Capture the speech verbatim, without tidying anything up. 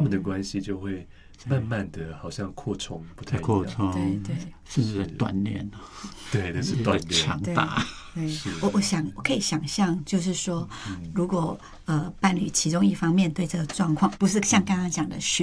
们的关系就会慢慢的好像扩充，不太一样。 扩充， 对对， 甚至在锻炼， 对，那是锻炼， 强大。 对，我我想我可以想象，就是说，如果呃伴侣其中一方面对这个状况不是像刚刚讲的学